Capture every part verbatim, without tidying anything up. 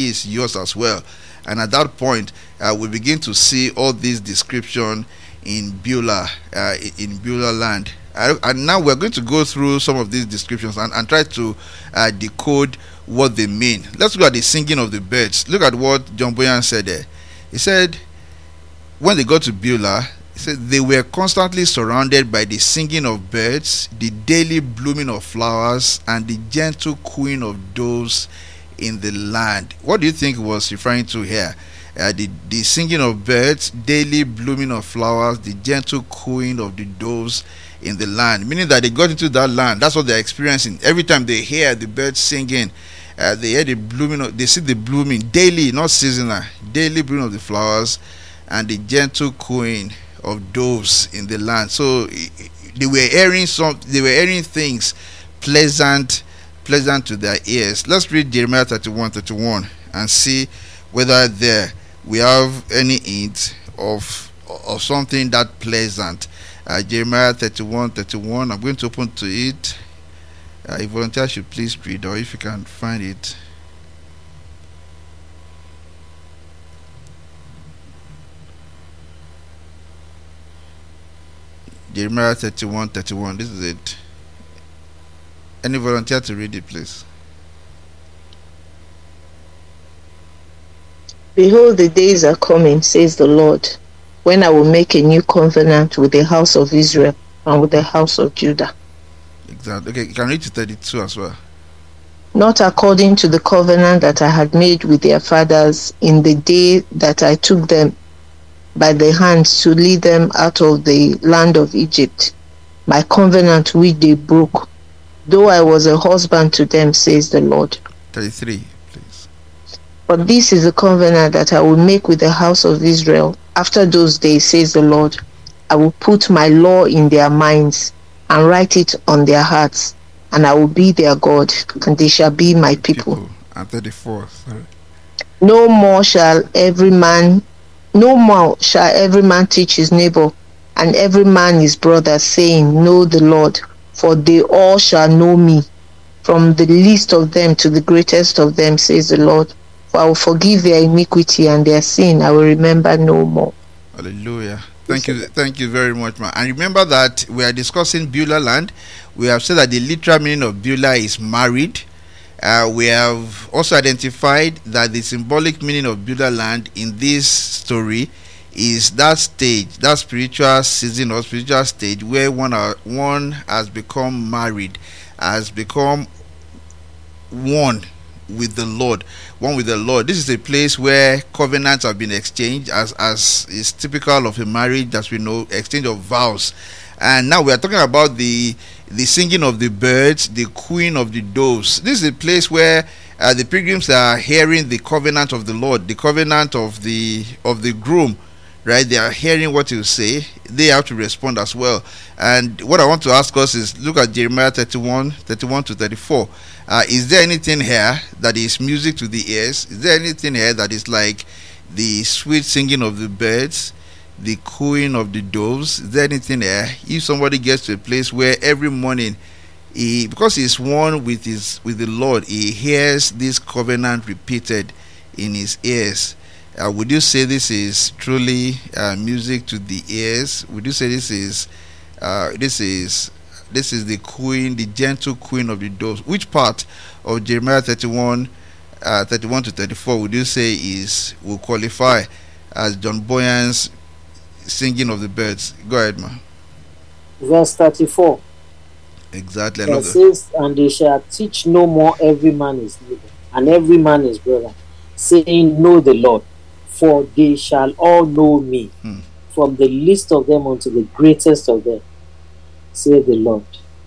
is yours as well. And at that point, uh, we begin to see all this description in Beulah, uh, in Beulah land. Uh, and now we're going to go through some of these descriptions and, and try to uh, decode what they mean. Let's look at the singing of the birds. Look at what John Boyan said there. He said, when they got to Beulah, he said they were constantly surrounded by the singing of birds, the daily blooming of flowers, and the gentle cooing of doves in the land. What do you think he was referring to here? Uh, the, the singing of birds, daily blooming of flowers, the gentle cooing of the doves in the land. Meaning that they got into that land. That's what they're experiencing. Every time they hear the birds singing, uh, they hear the blooming of, they see the blooming daily, not seasonal, daily blooming of the flowers and the gentle cooing of doves in the land. So they were hearing some, they were hearing things pleasant, pleasant to their ears. Let's read Jeremiah thirty-one thirty-one and see whether there we have any hint of of something that pleasant. Uh, Jeremiah thirty-one thirty-one. I'm going to open to it. Uh, if volunteer should please read, or if you can find it. Jeremiah thirty-one thirty-one. This is it. Any volunteer to read it, please? Behold, the days are coming, says the Lord, when I will make a new covenant with the house of Israel and with the house of Judah. Exactly. Okay, you can read to thirty-two as well. Not according to the covenant that I had made with their fathers in the day that I took them by the hands to lead them out of the land of Egypt, my covenant which they broke, though I was a husband to them, says the Lord. thirty-three, please. But this is the covenant that I will make with the house of Israel after those days, says the Lord. I will put my law in their minds and write it on their hearts, and I will be their God, and they shall be my people. people. And thirty-four, sorry. No more shall every man, no more shall every man teach his neighbor, and every man his brother, saying, Know the Lord, for they all shall know me, from the least of them to the greatest of them, says the Lord. For I will forgive their iniquity, and their sin I will remember no more. Hallelujah. Thank you, thank you very much, man. And remember that we are discussing Beulah land. We have said that the literal meaning of Beulah is married. Uh, we have also identified that the symbolic meaning of Beulah land in this story is that stage, that spiritual season or spiritual stage where one are, one has become married, has become one with the Lord, one with the Lord. This is a place where covenants have been exchanged, as as is typical of a marriage, as we know, exchange of vows. And now we are talking about the the singing of the birds, the cooing of the doves. This is a place where uh, the pilgrims are hearing the covenant of the Lord, the covenant of the of the groom, right? They are hearing what you say. They have to respond as well. And what I want to ask us is, look at Jeremiah thirty-one to thirty-four. Uh, is there anything here that is music to the ears? Is there anything here that is like the sweet singing of the birds, the cooing of the doves? Is there anything here? If somebody gets to a place where every morning, he, because he's one with his with the Lord, he hears this covenant repeated in his ears, uh, would you say this is truly uh, music to the ears? Would you say this is uh, this is this is the cooing, the gentle cooing of the doves? Which part of Jeremiah thirty-one, uh, thirty-one to thirty-four would you say is will qualify as John Boyan's singing of the birds? Go ahead, man. Verse thirty-four. Exactly. It says, and they shall teach no more every man his neighbor, and every man his brother, saying, Know the Lord, for they shall all know me, hmm. from the least of them unto the greatest of them, say the Lord.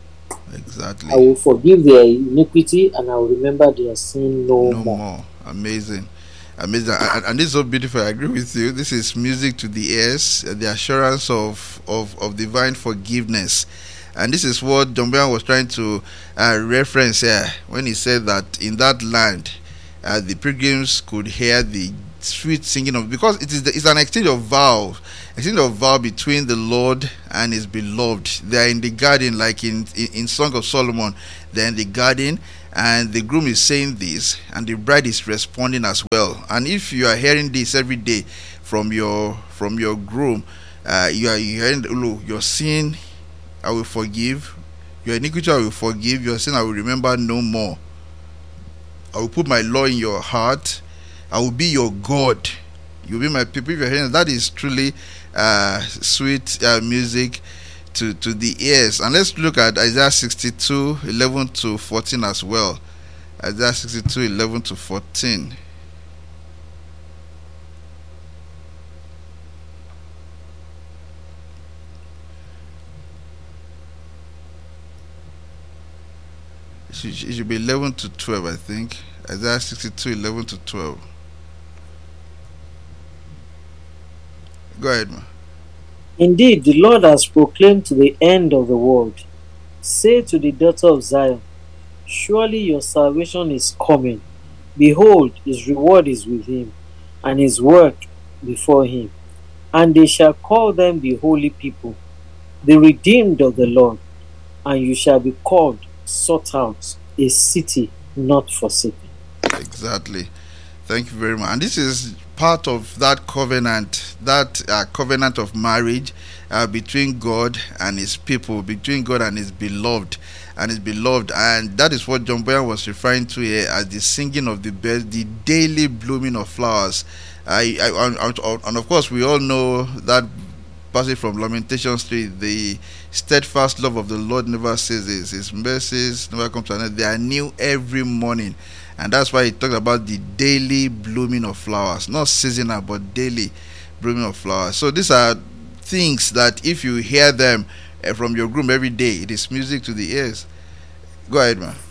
Exactly. I will forgive their iniquity, and I will remember their sin no, no more. more. Amazing. Amazing. And, and this is so beautiful. I agree with you. This is music to the ears, the assurance of, of, of divine forgiveness. And this is what John Boyan was trying to uh, reference here when he said that in that land, uh, the pilgrims could hear the sweet singing of, because it is the, it's an exchange of vow, exchange of vow between the Lord and his beloved. They are in the garden, like in, in in Song of Solomon. They're in the garden, and the groom is saying this, and the bride is responding as well. And if you are hearing this every day from your from your groom, uh, you are you hearing, look, your sin I will forgive, your iniquity I will forgive, your sin I will remember no more. I will put my law in your heart. I will be your God. You will be my people. If you're hearing that, is truly uh, sweet uh, music to, to the ears. And let's look at Isaiah sixty-two, eleven to fourteen as well. Isaiah sixty-two, eleven to fourteen. It should, it should be eleven to twelve, I think. Isaiah sixty-two, eleven to twelve. Go ahead, man. Indeed, the Lord has proclaimed to the end of the world. Say to the daughter of Zion, surely your salvation is coming. Behold, his reward is with him, and his work before him. And they shall call them the holy people, the redeemed of the Lord. And you shall be called, sought out, a city not forsaken. Exactly. Thank you very much. And this is part of that covenant, that uh, covenant of marriage uh, between God and his people, between God and his beloved, and his beloved. And that is what John Boyan was referring to here as the singing of the birds, the daily blooming of flowers. I, I, and, and of course, we all know that passage from Lamentations three, the steadfast love of the Lord never ceases, his mercies never come to an end. They are new every morning. And that's why he talked about the daily blooming of flowers, not seasonal, but daily blooming of flowers. So these are things that if you hear them uh, from your groom every day, it is music to the ears. Go ahead, man.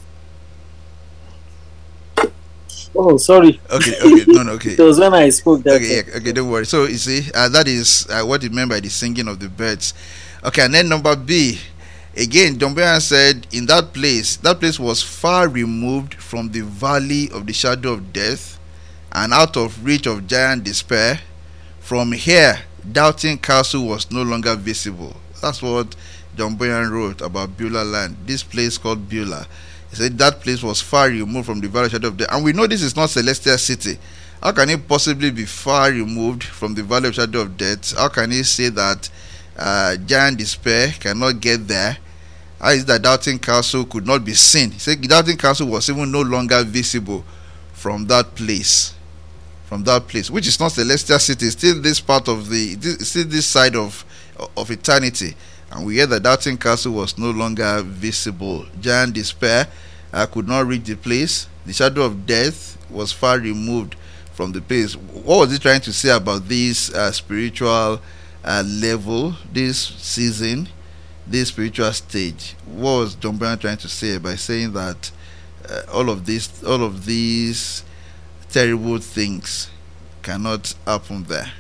Oh, sorry. Okay, okay, no, no, okay. It was when I spoke that. Okay, yeah, okay, don't worry. So you see, uh, that is uh, what you meant by the singing of the birds. Okay, and then number B. Again, John Boyan said, in that place, that place was far removed from the valley of the shadow of death, and out of reach of giant despair. From here, Doubting Castle was no longer visible. That's what John Boyan wrote about Beulah land. This place called Beulah. He said that place was far removed from the valley of the shadow of death. And we know this is not Celestial City. How can it possibly be far removed from the valley of the shadow of death? How can he say that uh, giant despair cannot get there? How is that Doubting Castle could not be seen? He said Doubting Castle was even no longer visible from that place. From that place, which is not Celestial City, still this part of the, this, still this side of of eternity. And we hear that Doubting Castle was no longer visible. Giant despair uh, could not reach the place. The shadow of death was far removed from the place. What was he trying to say about this uh, spiritual uh, level, this season? This spiritual stage? What was John Boyan trying to say by saying that uh, all of this, all of these terrible things cannot happen there?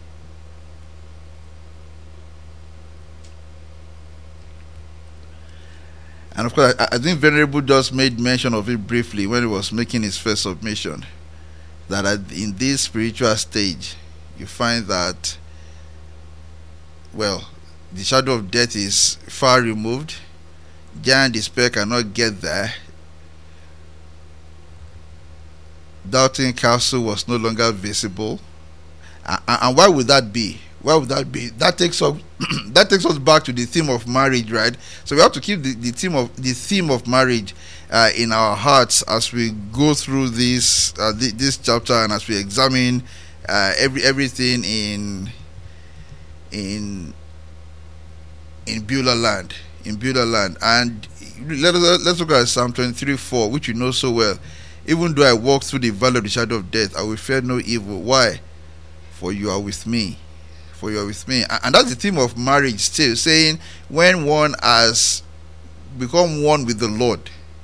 And of course, I, I think Venerable just made mention of it briefly when he was making his first submission, that at, in this spiritual stage, you find that, well, the shadow of death is far removed. Giant despair cannot get there. Doubting Castle was no longer visible. And, and why would that be? Why would that be? That takes us that takes us back to the theme of marriage, right? So we have to keep the, the theme of the theme of marriage uh, in our hearts as we go through this uh, th- this chapter, and as we examine uh, every everything in in in Beulah land, in Beulah land. And let us, let's look at Psalm twenty-three four, which you know so well. Even though I walk through the valley of the shadow of death, I will fear no evil. Why? For you are with me. For you are with me. And that's the theme of marriage still, saying when one has become one with the Lord,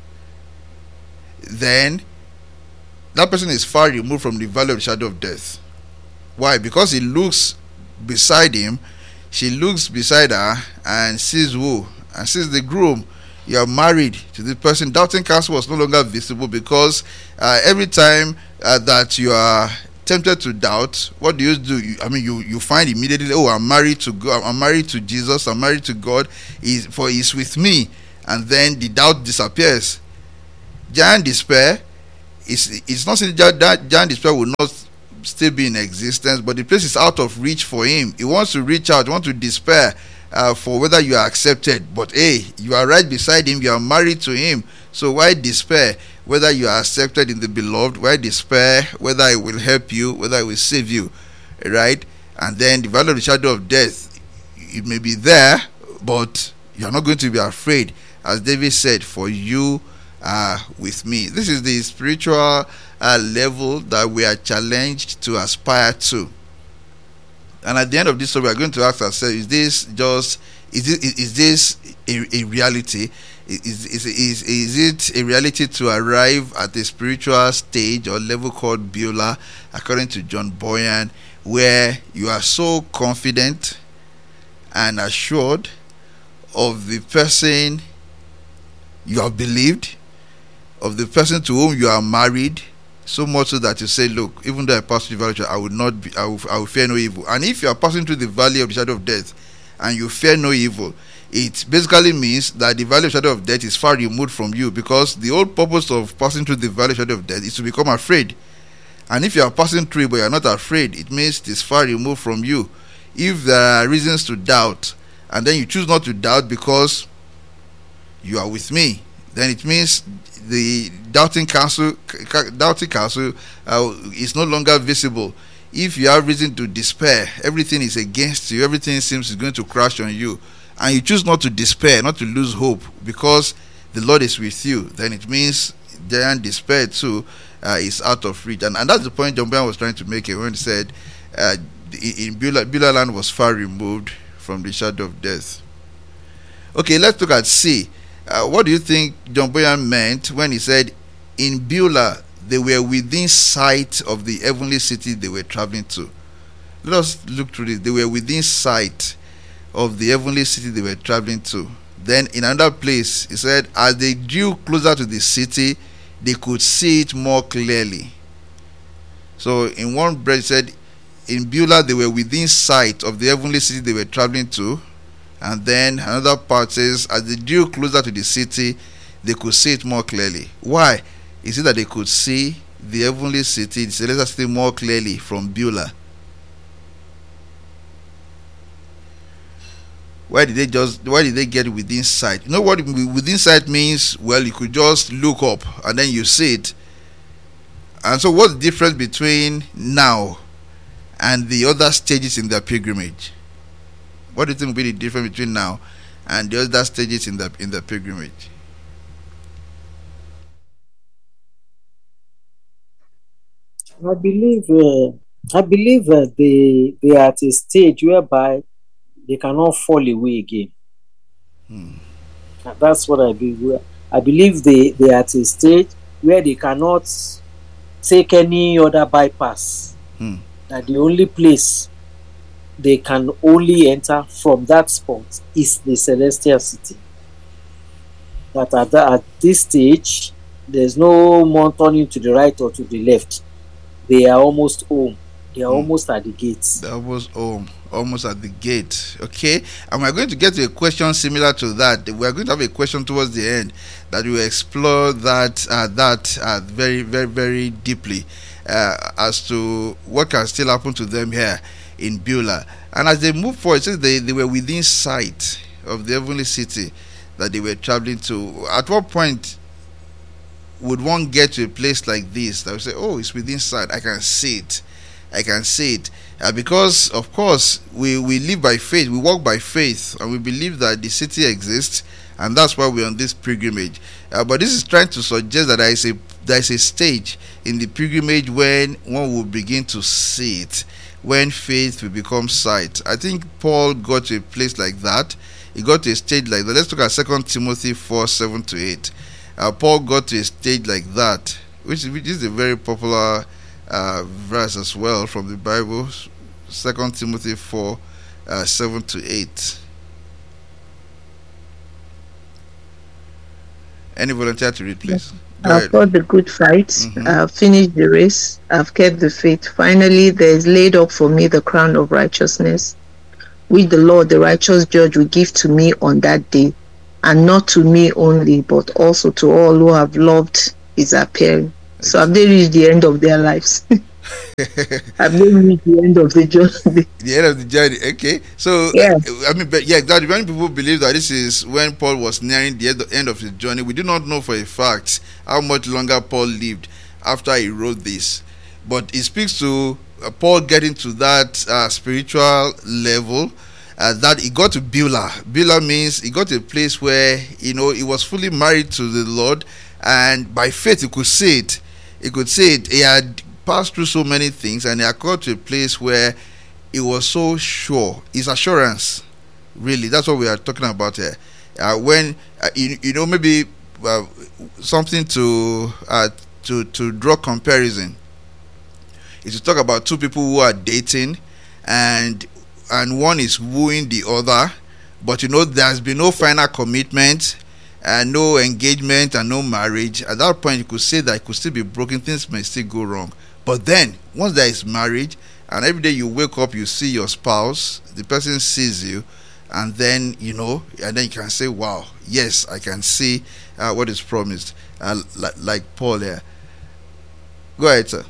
then that person is far removed from the valley of the shadow of death. Why? Because he looks beside him, she looks beside her and sees who? And sees the groom. You are married to this person. Doubting Castle was no longer visible because uh, every time uh, that you are tempted to doubt, what do you do? You, I mean, you, you find immediately, oh, I'm married to God. I'm married to Jesus. I'm married to God. He's, for He's with me. And then the doubt disappears. giant despair is it's not saying that giant despair will not still be in existence, but the place is out of reach for him. He wants to reach out, want to despair uh, for whether you are accepted. But hey, you are right beside him, you are married to him. So why despair whether you are accepted in the beloved? Why despair whether it will help you, whether it will save you, right? And then the valley of the shadow of death, it may be there, but you are not going to be afraid, as David said, for you are with me. This is the spiritual uh, level that we are challenged to aspire to. And at the end of this story, we are going to ask ourselves: Is this just? Is it? Is this a, a reality? Is, is is is it a reality to arrive at a spiritual stage or level called Beulah, according to John Bunyan, where you are so confident and assured of the person you have believed, of the person to whom you are married, so much so that you say, look, even though I pass through the valley, I will not be, I will, I will fear no evil. And if you are passing through the valley of the shadow of death and you fear no evil, it basically means that the valley of shadow of death is far removed from you, because the whole purpose of passing through the valley of shadow of death is to become afraid. And if you are passing through it but you are not afraid, it means it is far removed from you. If there are reasons to doubt, and then you choose not to doubt because you are with me, then it means the doubting counsel, doubting counsel uh, is no longer visible. If you have reason to despair, everything is against you, everything seems is going to crash on you, and you choose not to despair, not to lose hope, because the Lord is with you, then it means giant despair too uh, is out of reach. And, and that's the point John Bunyan was trying to make when he said uh, in Beulah, Beulah land was far removed from the shadow of death. Okay, let's look at C. Uh, what do you think John Bunyan meant when he said in Beulah they were within sight of the heavenly city they were traveling to? Let us look through this. They were within sight of the heavenly city they were traveling to. Then in another place he said as they drew closer to the city they could see it more clearly. So in one breath he said in Beulah they were within sight of the heavenly city they were traveling to, and then another part says as they drew closer to the city they could see it more clearly. Why is it that they could see the heavenly city, the celestial city, more clearly from Beulah? Why did they just why did they get within sight? You know what within sight means? Well, you could just look up and then you see it. And so what's the difference between now and the other stages in their pilgrimage? What do you think will be the difference between now and the other stages in the in the pilgrimage? I believe uh, I believe uh, they they are at a stage whereby they cannot fall away again. Hmm. That's what I believe. I believe they, they are at a stage where they cannot take any other bypass. Hmm. That the only place they can only enter from that spot is the celestial city. That at, the, at this stage, there's no more turning to the right or to the left. They are almost home. They are mm. almost at the gates. They're almost home, almost at the gate. Okay, and we're going to get to a question similar to that. We're going to have a question towards the end that will explore that uh, that uh, very, very, very deeply uh, as to what can still happen to them here in Beulah. And as they move forward, it says they, they were within sight of the heavenly city that they were traveling to. At what point would one get to a place like this that would say, oh, it's within sight, I can see it? I can say it uh, because of course we, we live by faith, we walk by faith, and we believe that the city exists, and that's why we're on this pilgrimage. Uh, but this is trying to suggest that there is a there is a stage in the pilgrimage when one will begin to see it, when faith will become sight. I think Paul got to a place like that. He got to a stage like that. Let's look at Second Timothy four seven to eight. Uh, Paul got to a stage like that, which, which is a very popular Uh, verse as well from the Bible. Second Timothy four uh, seven to eight. Any volunteer to read, please? Go I've fought the good fight. Mm-hmm. I've finished the race. I've kept the faith. Finally, there is laid up for me the crown of righteousness, which the Lord, the righteous judge, will give to me on that day, and not to me only, but also to all who have loved is appearing. So have they reached the end of their lives? Have they reached the end of the journey? The end of the journey. Okay. So Yeah. uh, I mean, but yeah, exactly. Many people believe that this is when Paul was nearing the end of, end of his journey. We do not know for a fact how much longer Paul lived after he wrote this, but it speaks to uh, Paul getting to that uh, spiritual level. Uh, that he got to Beulah. Beulah means he got to a place where, you know, he was fully married to the Lord, and by faith he could see it. He could see it. He had passed through so many things, and he had got to a place where he was so sure. His assurance, really, that's what we are talking about here. Uh, when uh, you, you know, maybe uh, something to uh, to to draw comparison is to talk about two people who are dating, and and one is wooing the other, but you know there's been no final commitment and no engagement and no marriage. At that point you could say that it could still be broken, things may still go wrong. But then once there is marriage, and every day you wake up, you see your spouse, the person sees you, and then you know, and then you can say, wow, yes, I can see uh, what is promised, uh, like, like Paul here. Go ahead, sir.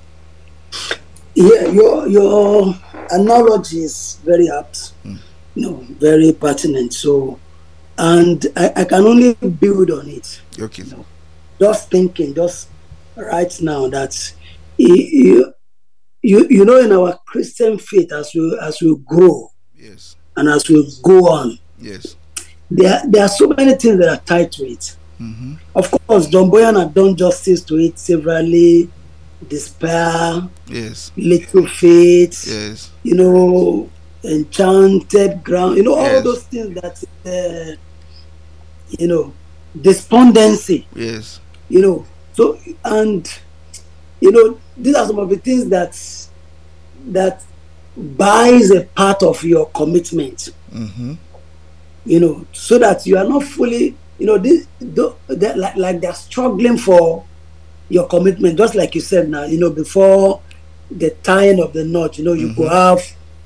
Yeah, your your analogy is very apt, mm. you know, very pertinent. So, and I, I can only build on it. Okay. You know, just thinking, just right now that you, you you know, in our Christian faith, as we as we grow, yes, and as we go on, yes, there there are so many things that are tied to it. Mm-hmm. Of course, John Boyan had done justice to it severally. Despair, yes, little faith, yes, you know, enchanted ground, you know, all yes. those things that, uh, you know, despondency, yes, you know. So, and, you know, these are some of the things that, that buys a part of your commitment, mm-hmm. you know, so that you are not fully, you know, this, they're, like, like they're struggling for your commitment, just like you said now, you know, before the tying of the knot, you know, you mm-hmm. could have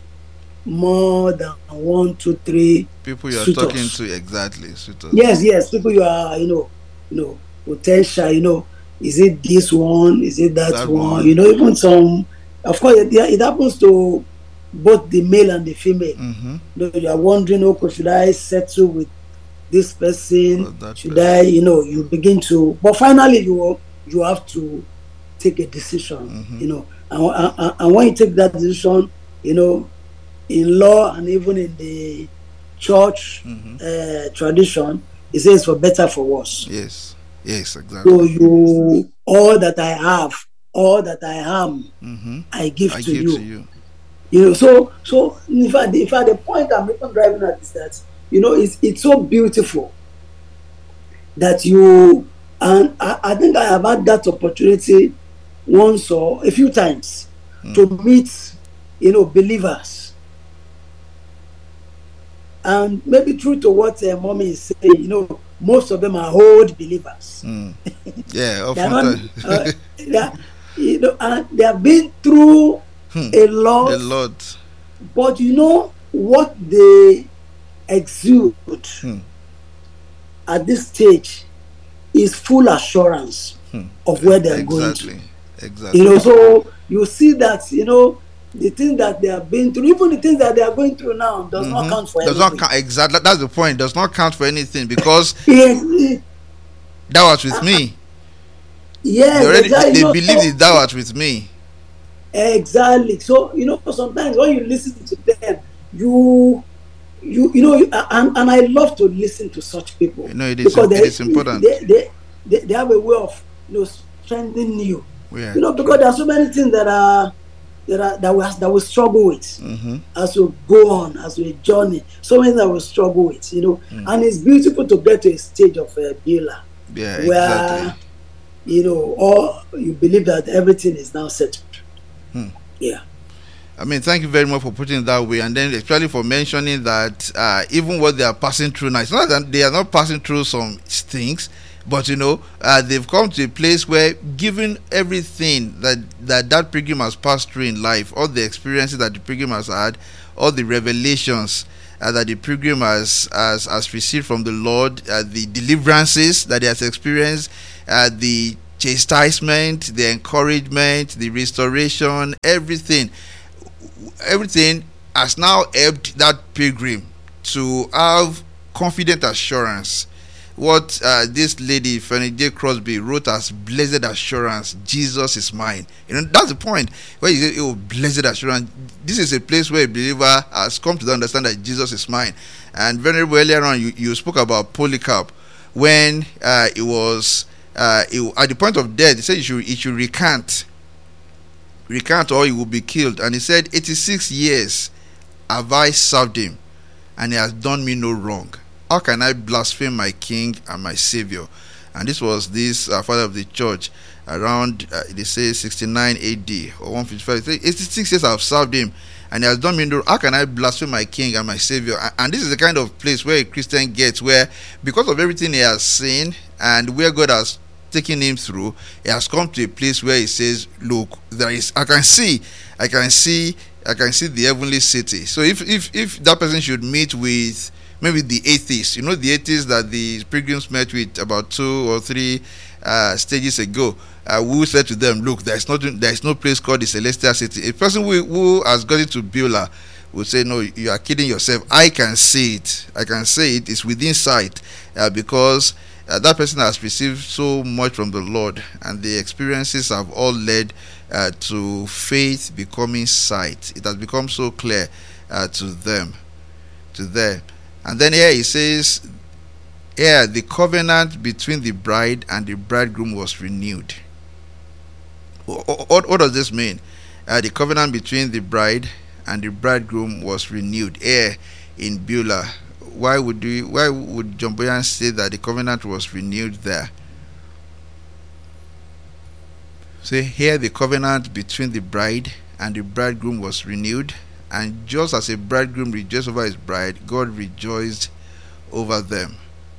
more than one, two, three people you are suitors. talking to, exactly. Suitors. Yes, yes, people you are, you know, you know, potential, you know, is it this one, is it that, that one? one, you know, even some, of course, it, it happens to both the male and the female. Mm-hmm. You know, you are wondering, okay, should I settle with this person? Oh, should person. I, you know, you begin to, but finally you will. You have to take a decision, mm-hmm. you know, and, and, and when you take that decision, you know, in law and even in the church mm-hmm. uh, tradition, it says for better, for worse. Yes, yes, exactly. So you, all that I have, all that I am, mm-hmm. I give, I to, give you. to you. You know, so so in fact, in fact, the point I'm even driving at is that, you know, it's it's so beautiful that you. And I, I think I have had that opportunity once or a few times mm. to meet, you know, believers. And maybe true to what uh, mommy is saying, you know, most of them are old believers. Mm. Yeah, they are not, uh, they are, you know, and they have been through hmm. a lot. A lot. But you know what they exude hmm. at this stage is full assurance hmm. of where they're exactly. going to. Exactly. You know, so you see that, you know, the things that they have been through, even the things that they are going through now, does mm-hmm. not count for does anything. Not count, exactly. That's the point. Does not count for anything because yes. that was with uh, me. Yes, they, already, exactly. they you know, believed it. That was with me. Exactly. So, you know, sometimes when you listen to them, you You you know, and, and I love to listen to such people. You know, it is, because it they, is important. They, they, they, they have a way of, you know, strengthening you. Yeah. You know, because there are so many things that are that are that we that we struggle with mm-hmm. as we go on, as we journey. So many that we struggle with, you know, mm. and it's beautiful to get to a stage of uh, Beulah, yeah, where exactly. you know, or you believe that everything is now settled. Hmm. Yeah. I mean, thank you very much for putting it that way, and then especially for mentioning that uh, even what they are passing through now, it's not that they are not passing through some things, but you know, uh, they've come to a place where, given everything that, that that pilgrim has passed through in life, all the experiences that the pilgrim has had, all the revelations uh, that the pilgrim has, has has received from the Lord, uh, the deliverances that he has experienced, uh, the chastisement, the encouragement, the restoration, everything, everything has now helped that pilgrim to have confident assurance. What uh, this lady Fanny J. Crosby wrote as blessed assurance, Jesus is mine. You know, that's the point where you say, oh, blessed assurance. This is a place where a believer has come to understand that Jesus is mine. And very earlier on, you, you spoke about Polycarp when uh, it was uh, it, at the point of death. He said he should, he should recant, recant, or he will be killed. And he said, eighty-six years have I served him, and he has done me no wrong. How can I blaspheme my king and my savior? And this was this uh, father of the church around, uh, they say, sixty-nine A D or one fifty-five. eighty-six years I have served him, and he has done me no. How can I blaspheme my king and my savior? And this is the kind of place where a Christian gets, where because of everything he has seen and where God has taken him through, he has come to a place where he says, look, there is, I can see, I can see, I can see the heavenly city. So if if if that person should meet with maybe the atheists, you know, the atheists that the pilgrims met with about two or three uh, stages ago, uh, we said to them, look, there's not, there's no place called the celestial city. A person who, who has got into Beulah will say, no, you are kidding yourself. I can see it. I can say it. It's within sight, uh, because uh, that person has received so much from the Lord, and the experiences have all led uh, to faith becoming sight. It has become so clear uh, to them, to them. And then here he says, here the covenant between the bride and the bridegroom was renewed. What, what, what does this mean? Uh, the covenant between the bride and the bridegroom was renewed here in Beulah. Why would we, why would John Bunyan say that the covenant was renewed there? So here the covenant between the bride and the bridegroom was renewed. And just as a bridegroom rejoiced over his bride, God rejoiced over them.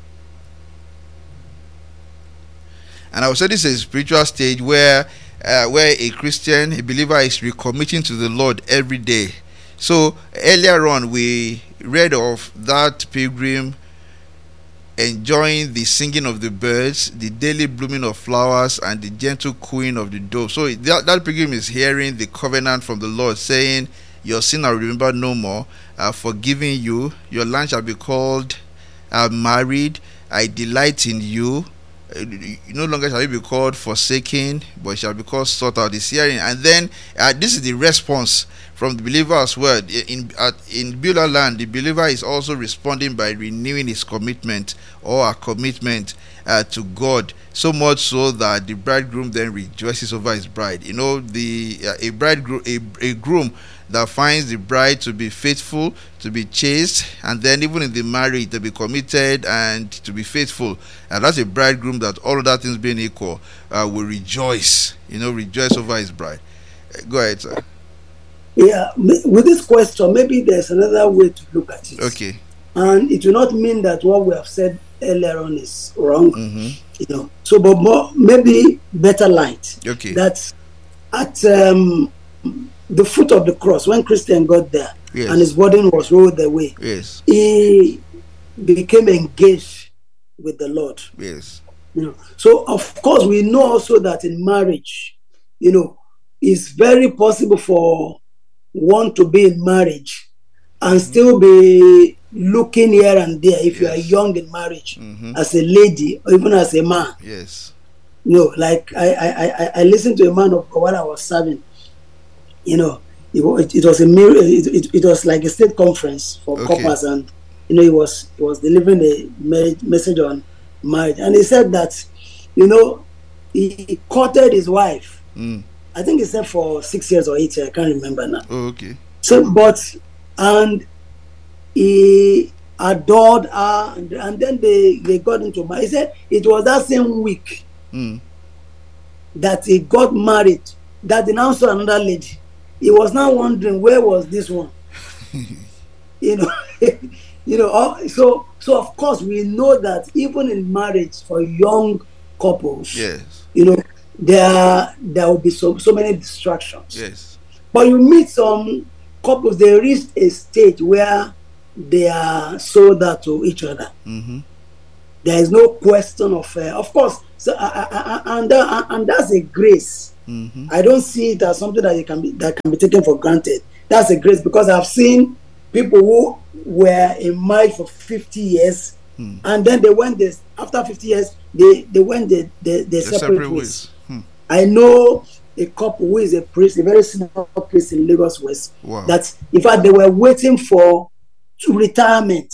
And I would say this is a spiritual stage where uh, where a Christian, a believer, is recommitting to the Lord every day. So earlier on we read of that pilgrim enjoying the singing of the birds, the daily blooming of flowers, and the gentle cooing of the dove. So that, that pilgrim is hearing the covenant from the Lord, saying, your sin I will remember no more, uh, forgiving you, your land shall be called uh, married, I delight in you, uh, no longer shall you be called forsaken, but shall be called sought out. Is hearing. And then uh, this is the response from the believer as well. In uh, in Beulah land, the believer is also responding by renewing his commitment or a commitment uh, to God, so much so that the bridegroom then rejoices over his bride. You know, the uh, a bridegroom, a, a groom that finds the bride to be faithful, to be chaste, and then even in the marriage to be committed and to be faithful. And that's a bridegroom that, all of that things being equal, uh, will rejoice, you know, rejoice over his bride. Uh, go ahead, sir. Yeah, with this question, maybe there's another way to look at it. Okay. And it will not mean that what we have said earlier on is wrong. Mm-hmm. You know, so but more, maybe better light. Okay. That at um, the foot of the cross, when Christian got there, yes, and his burden was rolled away, yes, he became engaged with the Lord. Yes. You know, so of course we know also that in marriage, you know, it's very possible for one to be in marriage and mm-hmm. still be looking here and there if yes. you are young in marriage, mm-hmm. as a lady or even as a man. Yes. You know, like I I, I, I listened to a man of God while I was serving. You know, it, it was a mirror. It, it, it was like a state conference for okay. couples, and you know, he was he was delivering a marriage, message on marriage, and he said that, you know, he courted his wife. Mm. I think he said for six years or eight years. I can't remember now. Oh, okay. So, but and he adored her, and, and then they they got into marriage. He said it was that same week mm. that he got married that he now saw another lady. He was now wondering, where was this one? you know, you know. So, so of course we know that even in marriage for young couples, yes, you know, there there will be so so many distractions. Yes. But you meet some couples, they reach a stage where they are sold out to each other. Mm-hmm. There is no question of, uh, of course, So I, I, I, and that, and that's a grace. Mm-hmm. I don't see it as something that you can be that can be taken for granted. That's a grace, because I've seen people who were in marriage for fifty years, hmm. and then they went this after fifty years they they went the the, the separate, separate ways. ways. Hmm. I know a couple who is a priest, a very senior priest in Lagos West. Wow. That in fact they were waiting for retirement.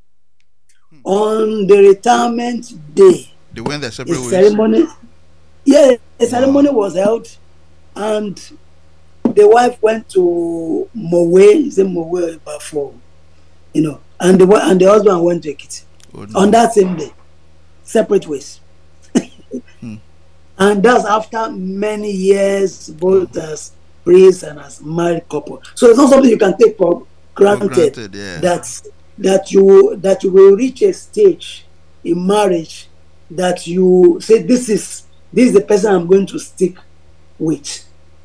Hmm. On the retirement day, they went their separate a ways. Ceremony, yeah, a ceremony wow. was held, and the wife went to Mowe, is it Mowe for, you know, and the and the husband went to Ekiti oh, no. on that same day, separate ways. hmm. And that's after many years, both oh. as priests and as married couple. So it's not something you can take for granted, for granted yeah. that that you that you will reach a stage in marriage that you say this is this is the person I'm going to stick with.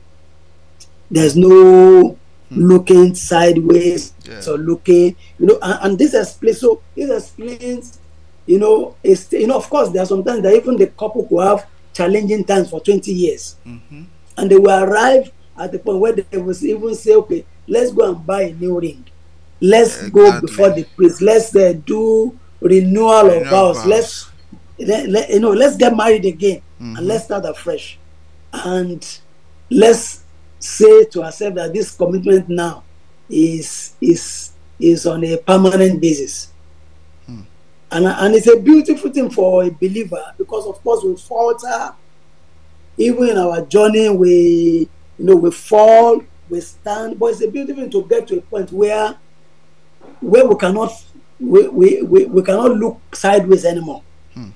There's no hmm. looking sideways yeah. or looking, you know, and, and this explains. So this explains, you know, it's, you know, of course, there are sometimes that even the couple could have challenging times for twenty years, mm-hmm. and they will arrive at the point where they will even say, okay, let's go and buy a new ring, let's exactly. go before the priest, let's uh, do renewal, renewal of vows, vows. let's, let, let, you know, let's get married again, mm-hmm. and let's start afresh, and let's say to ourselves that this commitment now is is is on a permanent basis. Hmm. And, and it's a beautiful thing for a believer, because of course we falter, even in our journey we you know we fall, we stand, but it's a beautiful thing to get to a point where where we cannot we we, we, we cannot look sideways anymore. Hmm.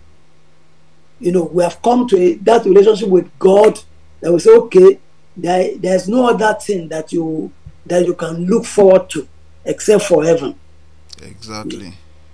You know, we have come to a, that relationship with God that we say, okay, There, there's no other thing that you that you can look forward to except for heaven. Exactly.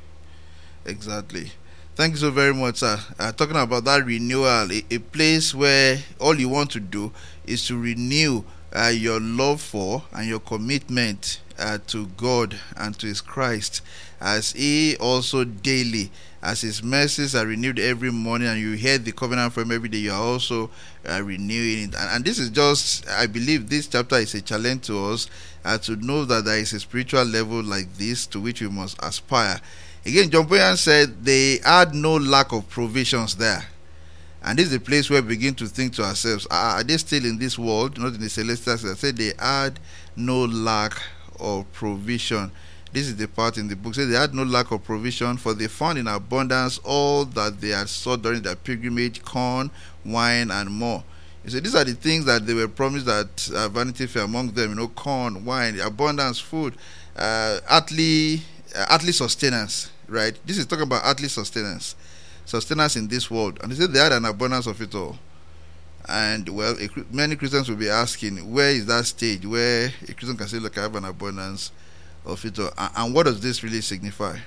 Exactly. Thank you so very much, sir. Uh, talking about that renewal, a, a place where all you want to do is to renew uh, your love for and your commitment uh, to God and to His Christ, as He also daily, as His mercies are renewed every morning, and you hear the covenant from every day, you are also uh, renewing it. And, and this is just, I believe this chapter is a challenge to us uh, to know that there is a spiritual level like this to which we must aspire. Again, John Bunyan said they had no lack of provisions there. And this is a place where we begin to think to ourselves, are, are they still in this world, not in the celestial? I said they had no lack of provision. This is the part in the book. Says they had no lack of provision, for they found in abundance all that they had sought during their pilgrimage, corn, wine, and more. You see, these are the things that they were promised that uh, Vanity Fair among them, you know, corn, wine, abundance, food, uh, earthly, uh, earthly sustenance, right? This is talking about earthly sustenance, sustenance in this world. And they said they had an abundance of it all. And, well, a, many Christians will be asking, where is that stage where a Christian can say, look, I have an abundance of it all? And what does this really signify?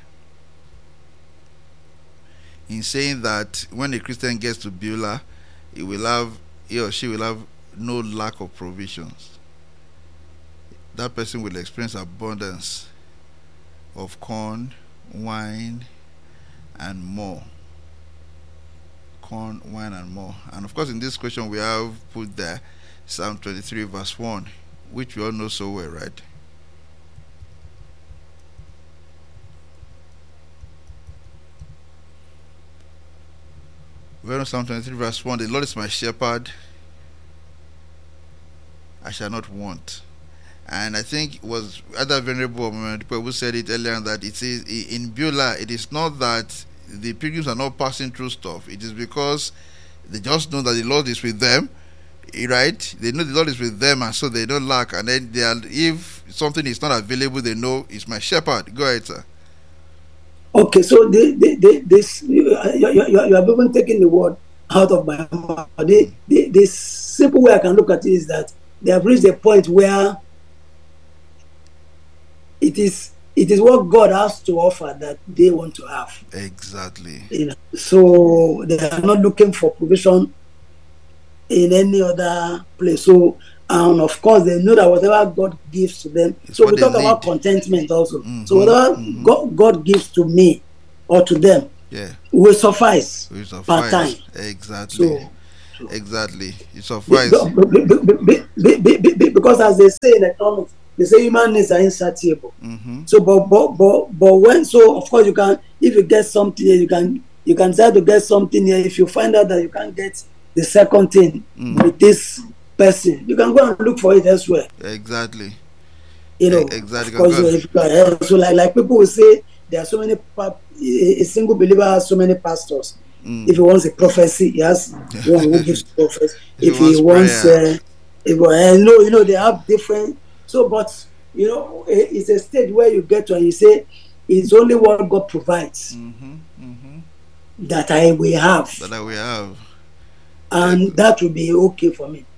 In saying that when a Christian gets to Beulah, he will have, he or she will have no lack of provisions. That person will experience abundance of corn, wine, and more. Corn, wine, and more. And of course, in this question, we have put there Psalm twenty-three, verse one, which we all know so well, right? We know Psalm twenty-three, verse one, the Lord is my shepherd, I shall not want. And I think it was other venerable people who said it earlier, that it is in Beulah, it is not that the pilgrims are not passing through stuff. It is because they just know that the Lord is with them, right? They know the Lord is with them, and so they don't lack. And then they are, if something is not available, they know it's my shepherd. Go ahead, sir. Okay, so the, the, the, this you, you, you, you have even taken the word out of my mouth. The, the, the simple way I can look at it is that they have reached a point where it is it is what God has to offer that they want to have. Exactly. You know, so they are not looking for provision in any other place. So, and of course, they know that whatever God gives to them. It's so we talk need. about contentment also. Mm-hmm. So whatever mm-hmm. God, God gives to me or to them, Yeah. will suffice We per time. suffice. Exactly. So, so Exactly. It be- suffice. be- be- be- be- be- be- be- because as they say in economics, they say human needs are insatiable. Mm-hmm. So, but but but but when, so of course you can, if you get something here, you can you can try to get something here. If you find out that you can't get the second thing Mm. with this person, you can go and look for it elsewhere. Exactly. You know, E- exactly. of course, Because- if you can, eh, so like like people will say there are so many pa- a a single believer has so many pastors. Mm. If he wants a prophecy, he has one who gives prophecy. If If he he wants wants, uh, if uh, you know, you know, they have different. So, but you know, eh, it's a stage where you get to and you say, it's only what God provides Mm-hmm. Mm-hmm. that I will have, That I will have. and that will be okay for me.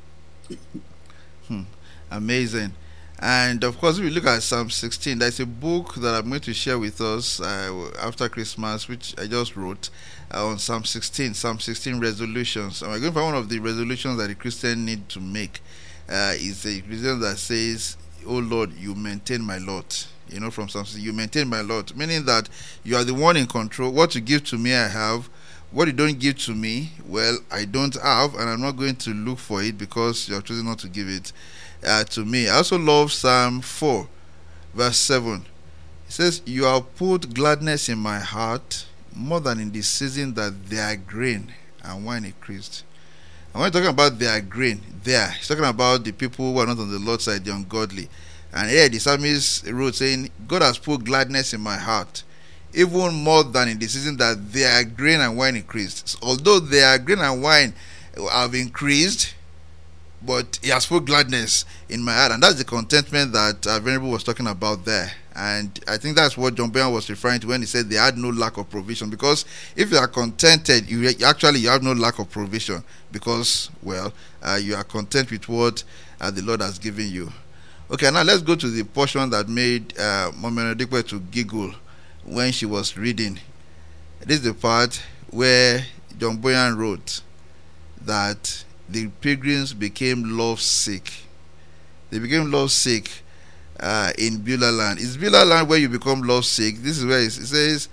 Amazing. And of course, if we look at Psalm sixteen, there's a book that I'm going to share with us uh, after Christmas, which I just wrote uh, on Psalm sixteen, Psalm sixteen resolutions. And we're going for one of the resolutions that the Christian need to make. Uh, is a resolution that says, "Oh Lord, you maintain my lot." You know, from Psalm sixteen, you maintain my lot, meaning that you are the one in control. What you give to me, I have. What you don't give to me, well, I don't have, and I'm not going to look for it because you have chosen not to give it uh, to me. I also love Psalm four, verse seven. It says, "You have put gladness in my heart more than in the season that their grain and wine increased." And when we're talking about their grain, there, he's talking about the people who are not on the Lord's side, the ungodly. And here the psalmist wrote saying, "God has put gladness in my heart, even more than in the season that their grain and wine increased." So although their grain and wine have increased, but he has put gladness in my heart. And that's the contentment that uh, Venerable was talking about there. And I think that's what John Bunyan was referring to when he said they had no lack of provision. Because if you are contented, you actually you have no lack of provision. Because, well, uh, you are content with what uh, the Lord has given you. Okay, now let's go to the portion that made uh, Mama Nodikwe to giggle when she was reading. This is the part where John Bunyan wrote that the pilgrims became lovesick. They became lovesick uh, in Beulah land. It's Beulah land where you become lovesick. This is where it says,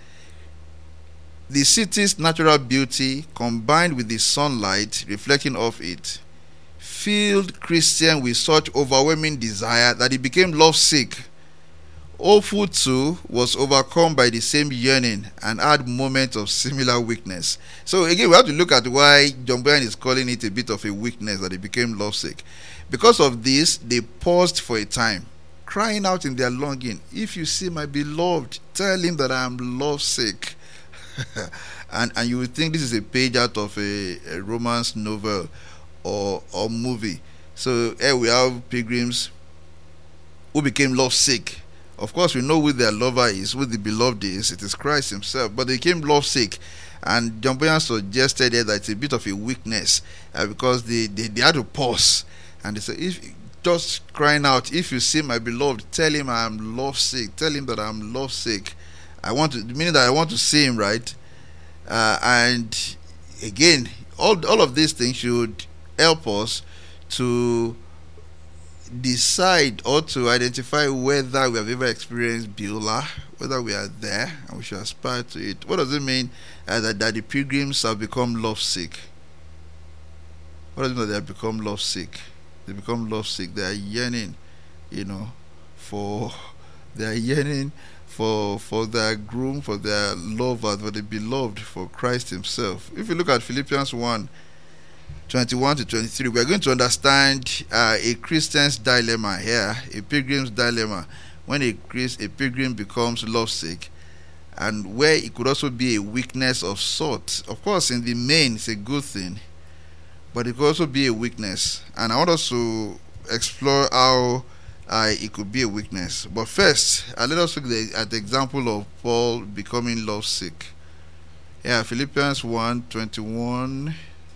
"The city's natural beauty combined with the sunlight reflecting off it filled Christian with such overwhelming desire that he became lovesick. Awful too was overcome by the same yearning and had moments of similar weakness." So again, we have to look at why John Bunyan is calling it a bit of a weakness that he became lovesick. Because of this, they paused for a time, crying out in their longing, "If you see my beloved, tell him that I am lovesick." and and you would think this is a page out of a, a romance novel or or movie. So here we have pilgrims who became lovesick. Of course, we know who their lover is, who the beloved is. It is Christ himself. But they became lovesick. And John Bunyan suggested here that it's a bit of a weakness uh, because they, they, they had to pause. And they said, if just crying out, "If you see my beloved, tell him I am lovesick. Tell him that I am lovesick." I want to, meaning that I want to see him, right? Uh, and again, all, all of these things should help us to decide or to identify whether we have ever experienced Beulah, whether we are there, and we should aspire to it. What does it mean uh, that, that the pilgrims have become lovesick? What does it mean that they have become lovesick? They become lovesick. They are yearning, you know, for they are yearning for for their groom, for their lover, for the beloved, for Christ himself. If you look at Philippians one, twenty-one to twenty-three, we are going to understand uh, a Christian's dilemma here, a pilgrim's dilemma, when a Christ, a pilgrim becomes lovesick, and where it could also be a weakness of sort. Of course, in the main, it's a good thing, but it could also be a weakness. And I want us to explore how uh, it could be a weakness. But first, uh, let us look at the example of Paul becoming lovesick. Yeah, Philippians one, twenty-one.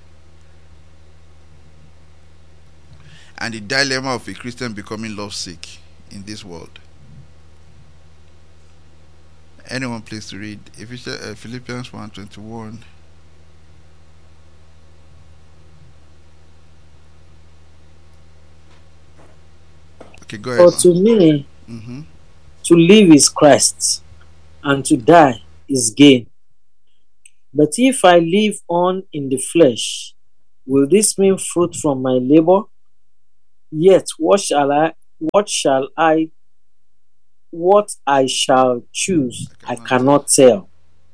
And the dilemma of a Christian becoming lovesick in this world. Anyone please to read uh, Philippians one twenty-one. Okay, go ahead. For to me, mm-hmm. to live is Christ, and to die is gain. But if I live on in the flesh, will this mean fruit from my labor? Yet what shall I what shall I what I shall choose, I cannot cannot tell.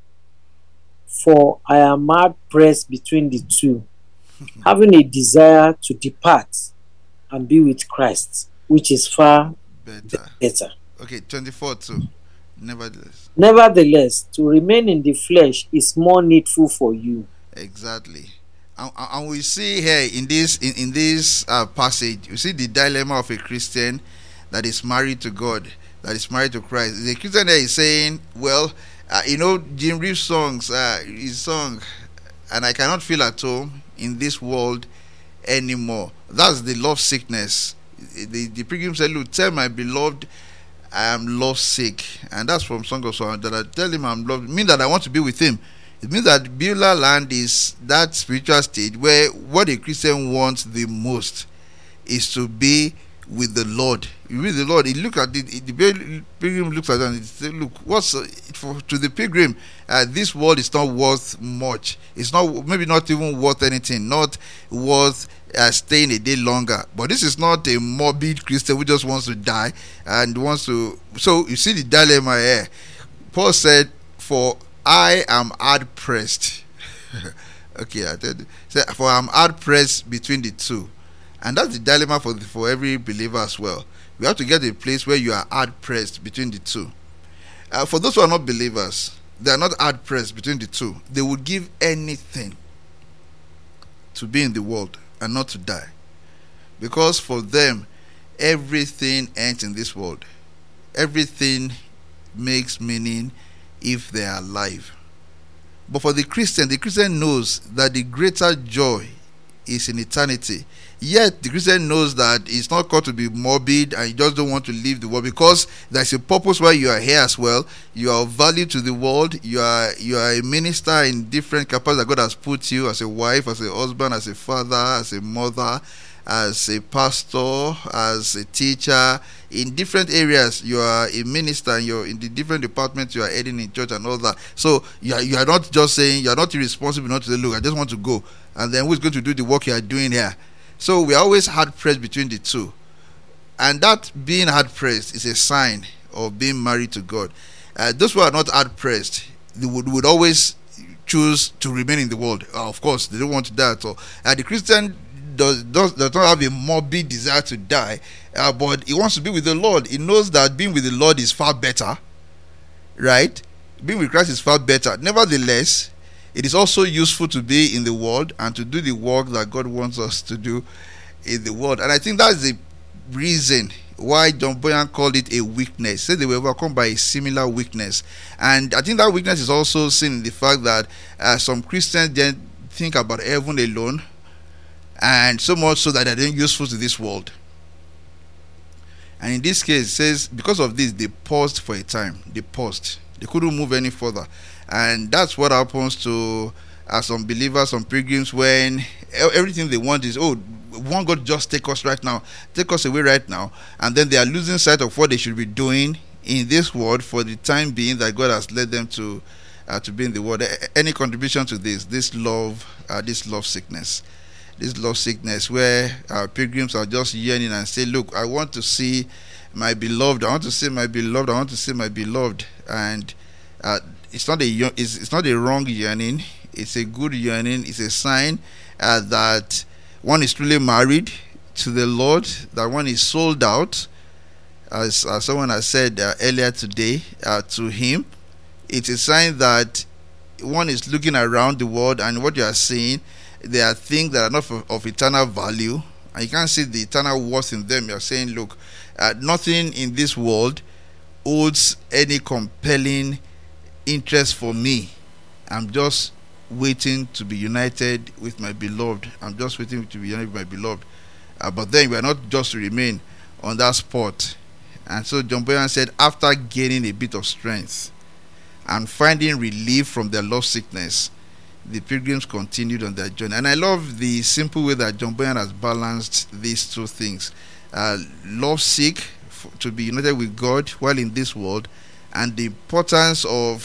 For I am hard pressed between the two, having a desire to depart and be with Christ, which is far better. better. Okay, twenty-four too. Nevertheless. Nevertheless, to remain in the flesh is more needful for you. Exactly. And, and we see here in this in, in this uh, passage, you see the dilemma of a Christian that is married to God, that is married to Christ. The Christian there is saying, well, uh, you know, Jim Reeves' songs, uh, his song, and I cannot feel at home in this world anymore. That's the love sickness. The, the pilgrim said, look, tell my beloved I am love sick. And that's from Song of Songs, that I tell him I'm loved. It means that I want to be with him. It means that Beulah land is that spiritual state where what a Christian wants the most is to be with the Lord. You read the Lord, he look at it, the pilgrim looks at it and he says, look, what's uh, for, to the pilgrim, uh, this world is not worth much. It's not, maybe not even worth anything, not worth uh, staying a day longer. But this is not a morbid Christian who just wants to die and wants to. So you see the dilemma here. Paul said, for I am hard pressed. Okay, I tell you. For I'm hard pressed between the two. And that's the dilemma for the, for every believer as well. You have to get a place where you are hard pressed between the two. Uh, for those who are not believers, they are not hard pressed between the two. They would give anything to be in the world and not to die, because for them everything ends in this world. Everything makes meaning if they are alive. But for the Christian, the Christian knows that the greater joy is in eternity. Yet the Christian knows that it's not called to be morbid and you just don't want to leave the world, because there's a purpose why you are here as well. You are of value to the world. You are you are a minister in different capacities that God has put you, as a wife, as a husband, as a father, as a mother, as a pastor, as a teacher. In different areas, you are a minister, and you're in the different departments you are heading in church and all that. So you are, you are not just saying, you are not irresponsible not to say, look, I just want to go, and then who's going to do the work you are doing here? So we are always hard pressed between the two, and that being hard pressed is a sign of being married to God. Uh, those who are not hard pressed, they would, would always choose to remain in the world. Uh, of course, they don't want to die at all. Uh, the Christian does, does does not have a morbid desire to die, uh, but he wants to be with the Lord. He knows that being with the Lord is far better, right? Being with Christ is far better. Nevertheless, it is also useful to be in the world and to do the work that God wants us to do in the world. And I think that's the reason why John Bunyan called it a weakness. Said they were overcome by a similar weakness. And I think that weakness is also seen in the fact that uh, some Christians then think about heaven alone, and so much so that they're then useful to this world. And in this case, it says because of this, they paused for a time. They paused. They couldn't move any further. And that's what happens to uh, some believers, some pilgrims, when everything they want is, oh, won't God just take us right now, take us away right now, and then they are losing sight of what they should be doing in this world for the time being that God has led them to uh, to be in the world. Any contribution to this, this love, uh, this love sickness, this love sickness, where uh, pilgrims are just yearning and say, look, I want to see my beloved, I want to see my beloved, I want to see my beloved, and uh, it's not a it's, it's not a wrong yearning. It's a good yearning. It's a sign uh, that one is truly married to the Lord, that one is sold out, as, as someone has said uh, earlier today, uh, to Him. It's a sign that one is looking around the world, and what you are seeing, there are things that are not of, of eternal value, and you can't see the eternal worth in them. You're saying, look, uh, nothing in this world holds any compelling interest for me. I'm just waiting to be united with my beloved. I'm just waiting to be united with my beloved. Uh, but then we are not just to remain on that spot. And so John Bunyan said, after gaining a bit of strength and finding relief from their love sickness, the pilgrims continued on their journey. And I love the simple way that John Bunyan has balanced these two things. Uh, love sick, f- to be united with God while in this world, and the importance of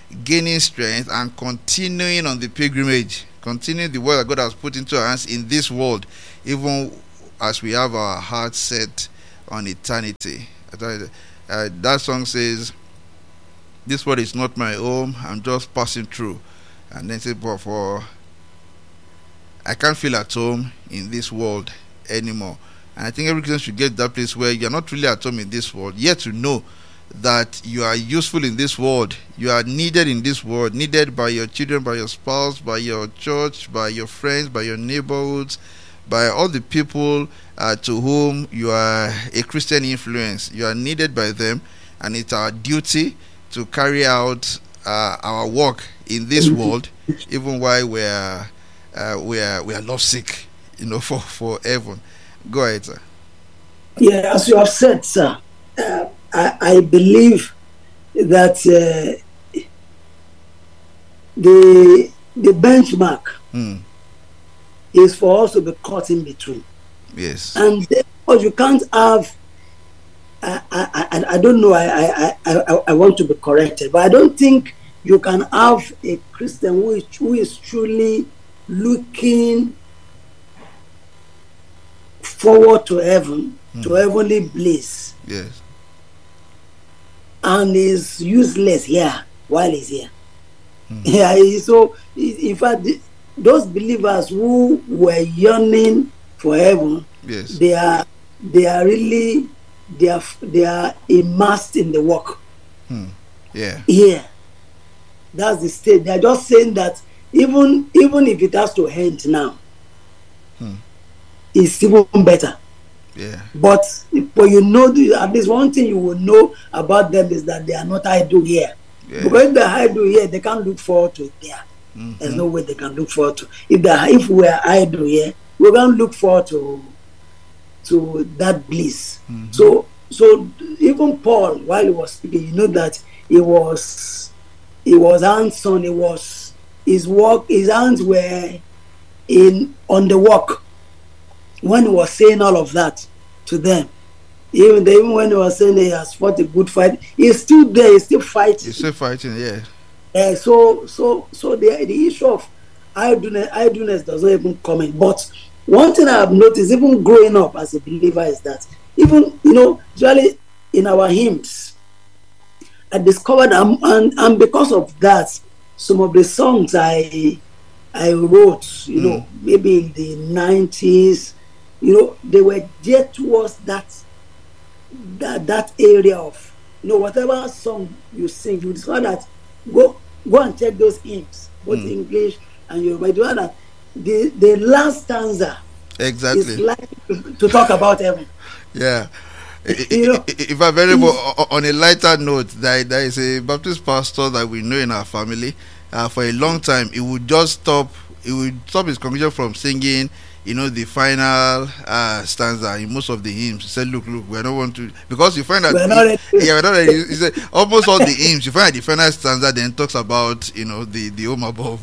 gaining strength, and continuing on the pilgrimage, continuing the work that God has put into our hands in this world, even as we have our hearts set on eternity. Uh, that song says, "This world is not my home, I'm just passing through." And then say, "But for I can't feel at home in this world anymore." And I think every Christian should get to that place where you're not really at home in this world, yet to know that you are useful in this world, you are needed in this world, needed by your children, by your spouse, by your church, by your friends, by your neighborhoods, by all the people uh, to whom you are a Christian influence. You are needed by them, and it's our duty to carry out uh, our work in this world, even while we are uh, we are we are lovesick, you know, for for heaven. Go ahead, sir. Yeah, as you have said, sir, uh, I, I believe that uh, the the benchmark mm. is for us to be caught in between. Yes. And therefore you can't have. I I, I, I don't know. I, I I I want to be corrected, but I don't think you can have a Christian who is who is truly looking forward to heaven, mm. to heavenly bliss. Yes. And is useless here while he's here. Mm. Yeah. So in fact, those believers who were yearning for heaven, yes, they are they are really they are they are immersed in the work. Mm. Yeah. Yeah. That's the state. They are just saying that even even if it has to end now, mm. it's even better. Yeah. But but you know, at least one thing you will know about them is that they are not idle here. Yeah. Because if they are idle here, they can't look forward to it there. Mm-hmm. There's no way they can look forward to. If they are, if we are idle here, we can't look forward to to that bliss. Mm-hmm. So so even Paul, while he was speaking, you know that he was he was hands-on. He was his work. His hands were in on the work. When he was saying all of that to them, even even when he was saying he has fought a good fight, he's still there. He's still fighting. He's still fighting. Yeah. Uh, so so so the the issue of idleness idleness does not even come in. But one thing I have noticed, even growing up as a believer, is that even you know, usually in our hymns, I discovered um, and and because of that, some of the songs I I wrote, you mm. know, maybe in the nineties, you know, they were geared towards that that that area of, you know, whatever song you sing, you discover that go go and check those hymns, both mm. English and Yoruba. You know that the the last stanza exactly is like to talk about heaven. Yeah. You know, if I'm very on a lighter note, there, there is a Baptist pastor that we know in our family. Uh, for a long time, he would just stop. He would stop his congregation from singing, you know, the final uh, stanza in most of the hymns. He said, "Look, look, we don't want to," because you find that we're not ready. yeah, we're not ready. He said almost all the hymns. You find that the final stanza then talks about, you know, the the home above.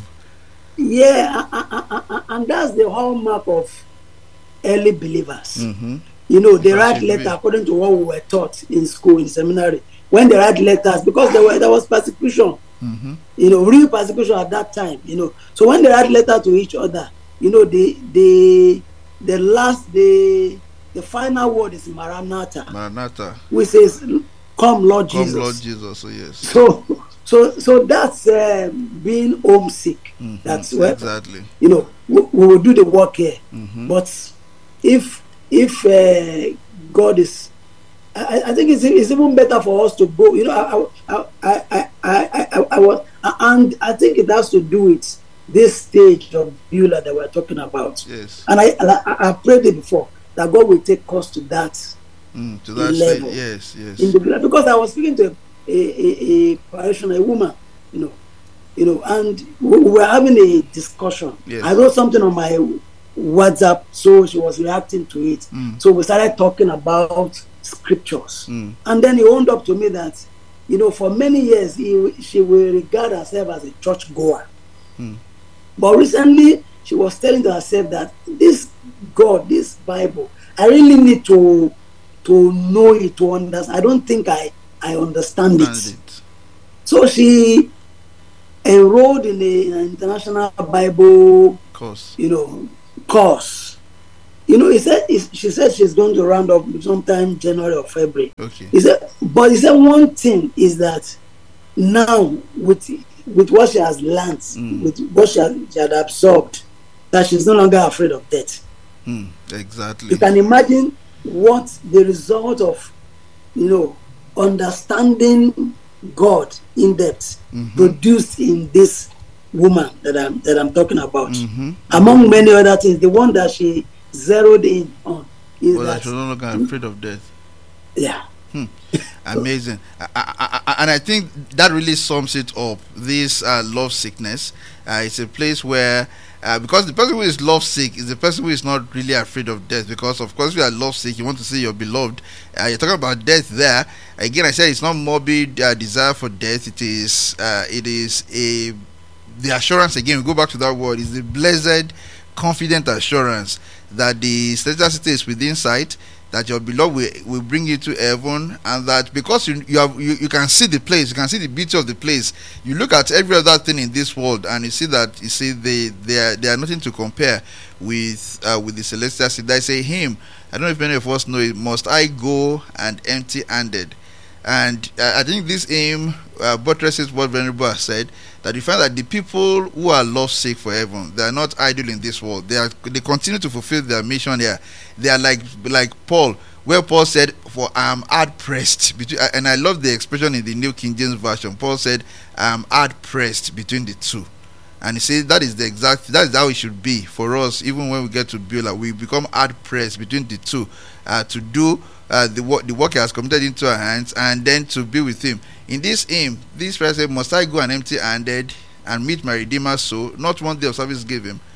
Yeah, and that's the hallmark of early believers. Mm-hmm. You know, they write letters according to what we were taught in school, in seminary. When they write letters, because there were there was persecution. Mm-hmm. You know, real persecution at that time. You know, so when they write letter to each other, you know, the the the last the the final word is Maranatha. Maranatha. Which says, "Come, Lord Come, Jesus." Come, Lord Jesus. So yes. So so so that's uh, being homesick. Mm-hmm. That's where exactly. You know, we, we will do the work here, mm-hmm. but if if uh, God is. I, I think it's, it's even better for us to go. You know, I I I I I, I, I was, and I think it has to do with this stage of Beulah that we're talking about. Yes. And I I, I prayed it before that God will take us to that mm, to that level. Stage. Yes, yes. In the, because I was speaking to a a, a parishioner, a woman, you know, you know, and we were having a discussion. Yes. I wrote something on my WhatsApp, so she was reacting to it. Mm. So we started talking about scriptures, mm. and then he owned up to me that, you know, for many years he, she will regard herself as a church goer, mm. but recently she was telling to herself that this God, this Bible, I really need to to know it, to understand. I don't think I I understand, understand it. it. So she enrolled in the international Bible course. you know, course. You know, he said he, she said she's going to round up sometime January or February. Okay. He said, but he said one thing is that now with with what she has learned, mm. with what she, has, she had absorbed, that she's no longer afraid of death. Mm, exactly. You can imagine what the result of, you know, understanding God in depth mm-hmm. produced in this woman that I'm that I'm talking about. Mm-hmm. Among many other things, the one that she zeroed in on is well, that she's no longer afraid of death. Yeah. Hmm. Amazing. I, I, I, and I think that really sums it up. This uh, love sickness, uh, it's a place where uh, because the person who is love sick is the person who is not really afraid of death, because of course if you are love sick, you want to see your beloved. Uh, you're talking about death there. Again, I said it's not morbid uh, desire for death. It is uh, it is a the assurance, again we go back to that word, is the blessed confident assurance that the celestial city is within sight, that your beloved will, will bring you to heaven, and that because you you, have, you you can see the place, you can see the beauty of the place. You look at every other thing in this world and you see that you see they they are, they are nothing to compare with uh, with the celestial city. There's a hymn, I don't know if many of us know it, must I go and empty handed. And uh, I think this hymn uh, buttresses what Venerable has said, that you find that the people who are love sick for heaven, they are not idle in this world. They are they continue to fulfill their mission here. They are like like Paul, where Paul said, "For I am hard pressed between," and I love the expression in the New King James Version. Paul said, "I am hard pressed between the two," and he said that is the exact that is how it should be for us. Even when we get to Beulah, we become hard pressed between the two uh, to do. Uh, the work the work he has committed into our hands, and then to be with him. In this hymn, this person said, "Must I go and empty handed and meet my Redeemer's soul? Not one day of service give him."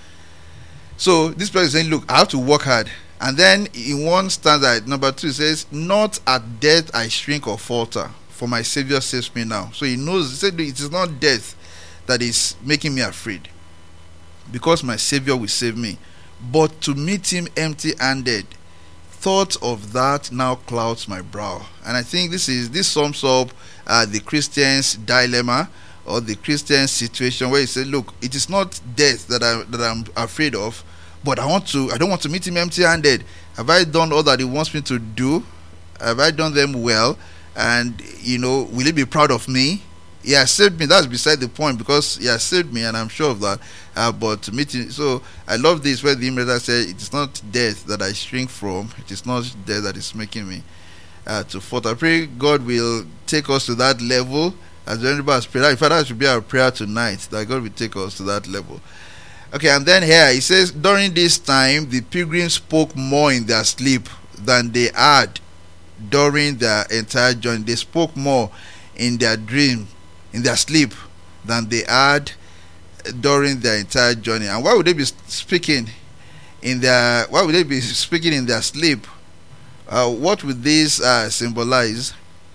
So this person is saying, look, I have to work hard. And then in one stanza, number two, it says, "Not at death I shrink or falter, for my Savior saves me now." So he knows, he said, it is not death that is making me afraid, because my Savior will save me. But to meet him empty handed, thought of that now clouds my brow. And I think this is this sums up uh, the Christian's dilemma, or the Christian's situation, where he said, look, it is not death that I that I'm afraid of, but I want to I don't want to meet him empty handed. Have I done all that he wants me to do? Have I done them well? And you know, will he be proud of me? He has saved me. That's beside the point, because he has saved me, and I'm sure of that. Uh, but to meet him, so I love this where the hymn said, "It is not death that I shrink from. It is not death that is making me uh, to fall." I pray God will take us to that level, as anybody has prayed. In fact, that should be our prayer tonight, that God will take us to that level. Okay, and then here he says, during this time, the pilgrims spoke more in their sleep than they had during their entire journey. They spoke more in their dream, in their sleep, than they had during their entire journey. And why would they be speaking in their why would they be speaking in their sleep? Uh, what would this uh, symbolize?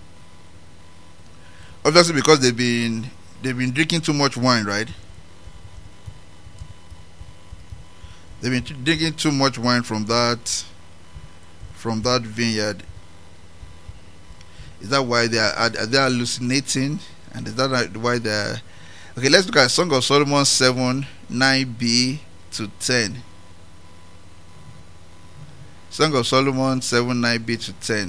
Obviously, because they've been they've been drinking too much wine, right? They've been t- drinking too much wine from that from that vineyard. Is that why they are, are they hallucinating? And is that why they're... Okay, let's look at Song of Solomon seven, nine b to ten. Song of Solomon seven, nine b to ten.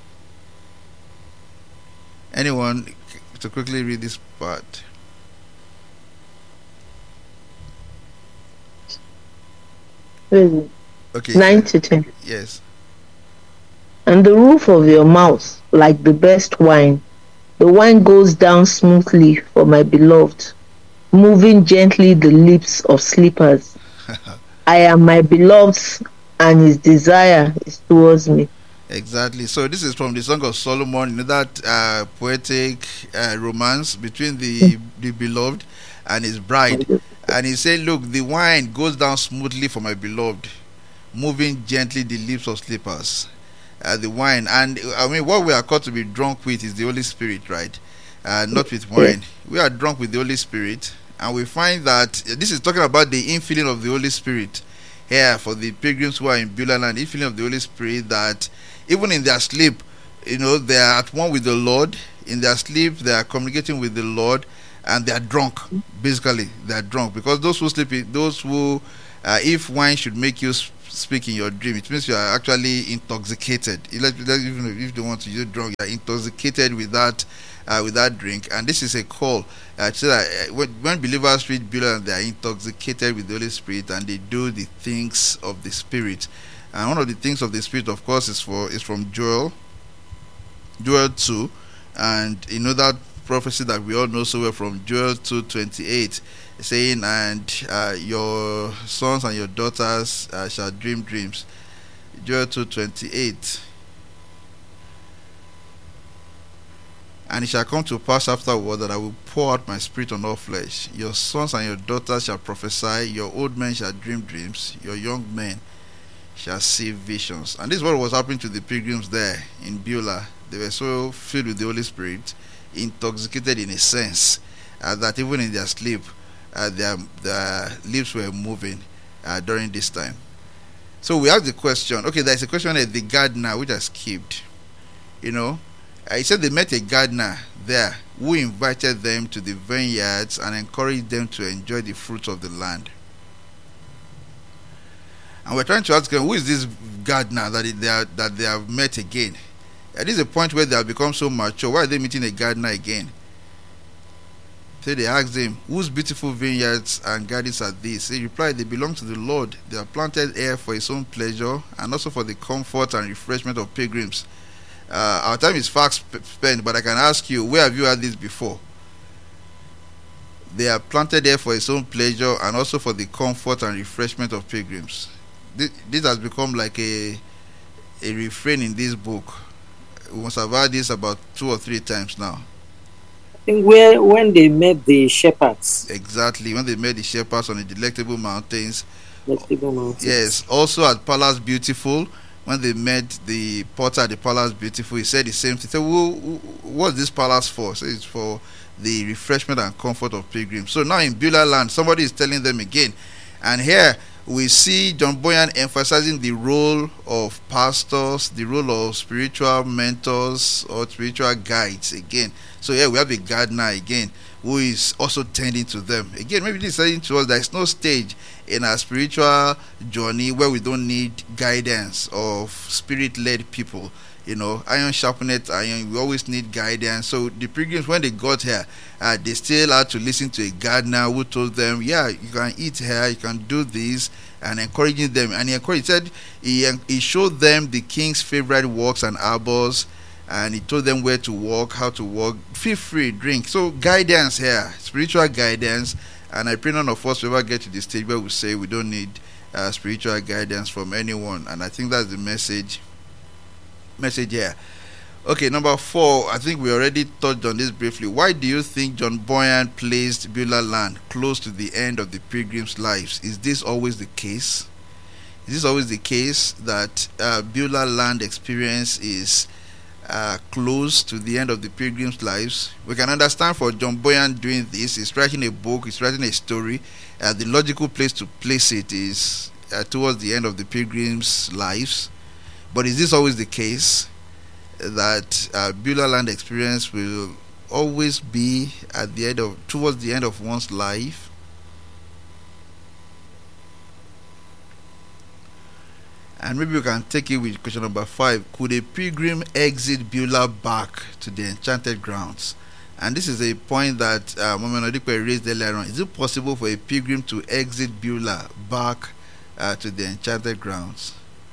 Anyone to quickly read this part? Okay. nine to ten. Yes. And the roof of your mouth, like the best wine, the wine goes down smoothly for my beloved, moving gently the lips of sleepers. I am my beloved's, and his desire is towards me. Exactly. So this is from the Song of Solomon, you know, that uh, poetic uh, romance between the the beloved and his bride. And he said, look, the wine goes down smoothly for my beloved, moving gently the lips of sleepers. Uh, the wine, and I mean, what we are called to be drunk with is the Holy Spirit, right? Uh, not with wine. We are drunk with the Holy Spirit, and we find that this is talking about the infilling of the Holy Spirit here for the pilgrims who are in Beulah land. Infilling of the Holy Spirit, that even in their sleep, you know, they are at one with the Lord. In their sleep, they are communicating with the Lord, and they are drunk. Basically, they are drunk because those who sleep, in, those who, uh, if wine should make you sp- speak in your dream, it means you are actually intoxicated. Even if you don't want to use drunk, you are intoxicated with that, uh, with that drink. And this is a call uh, so that uh, when, when believers read Beulah, they are intoxicated with the Holy Spirit and they do the things of the Spirit. And one of the things of the Spirit, of course, is for is from Joel, Joel two, and you know that prophecy that we all know so well from Joel two twenty-eight, saying, and uh, your sons and your daughters uh, shall dream dreams. Joel two twenty-eight. And it shall come to pass afterward that I will pour out my spirit on all flesh. Your sons and your daughters shall prophesy, your old men shall dream dreams, your young men shall see visions. And this is what was happening to the pilgrims there in Beulah. They were so filled with the Holy Spirit, intoxicated in a sense, uh, that even in their sleep, uh, their, their lips were moving uh, during this time. So we ask the question, okay, there's a question at the gardener which has skipped. You know, uh, he said they met a gardener there who invited them to the vineyards and encouraged them to enjoy the fruits of the land. And we're trying to ask them, who is this gardener that they are, that they have met again? Uh, this is a point where they have become so mature. Why are they meeting a gardener again? So they asked him, whose beautiful vineyards and gardens are these? He replied, they belong to the Lord. They are planted here for his own pleasure and also for the comfort and refreshment of pilgrims. Uh, our time is fast spent, but I can ask you, where have you had this before? They are planted here for his own pleasure and also for the comfort and refreshment of pilgrims. This, this has become like a a refrain in this book. We must have heard this about two or three times now. I think where when they met the shepherds. Exactly, when they met the shepherds on the delectable mountains. Delectable mountains. Yes, also at Palace Beautiful, when they met the porter at the Palace Beautiful, he said the same thing. He said, well, what's this palace for? He said, it's for the refreshment and comfort of pilgrims. So now in Beulah land, somebody is telling them again. And here we see John Bunyan emphasizing the role of pastors, the role of spiritual mentors or spiritual guides again. So here we have a gardener again who is also tending to them. Again, maybe this is saying to us there is no stage in our spiritual journey where we don't need guidance of spirit-led people. You know, iron sharpeneth iron. We always need guidance. So the pilgrims, when they got here, uh, they still had to listen to a gardener who told them, yeah, you can eat here, you can do this, and encouraging them. And he encouraged, he said, he, he showed them the king's favorite walks and arbors, and he told them where to walk, how to walk. Feel free, drink. So guidance here, spiritual guidance. And I pray none of us will ever get to the stage where we say we don't need uh, spiritual guidance from anyone. And I think that's the message. Message here. Okay, number four. I think we already touched on this briefly. Why do you think John Bunyan placed Beulah land close to the end of the pilgrims' lives? Is this always the case? Is this always the case that uh, Beulah land experience is uh, close to the end of the pilgrims' lives? We can understand for John Bunyan doing this. He's writing a book. He's writing a story. Uh, the logical place to place it is uh, towards the end of the pilgrims' lives. But is this always the case that uh, Beulah land experience will always be at the end of towards the end of one's life? And maybe we can take it with question number five. Could a pilgrim exit Beulah back to the enchanted grounds? And this is a point that uh, Mama Nodikwe raised earlier on. Is it possible for a pilgrim to exit Beulah back uh, to the enchanted grounds?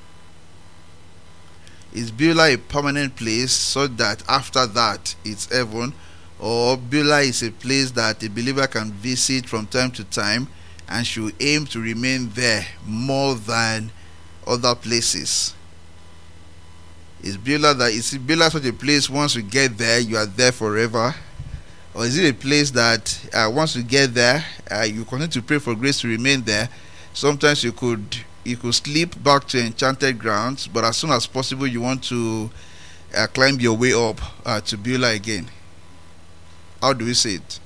Is Beulah a permanent place so that after that it's heaven, or Beulah is a place that a believer can visit from time to time and should aim to remain there more than other places? Is Beulah that is Beulah such a place once you get there you are there forever, or is it a place that uh, once you get there uh, you continue to pray for grace to remain there? Sometimes you could you could slip back to enchanted grounds, but as soon as possible you want to uh, climb your way up uh, to Beulah again. How do we say it?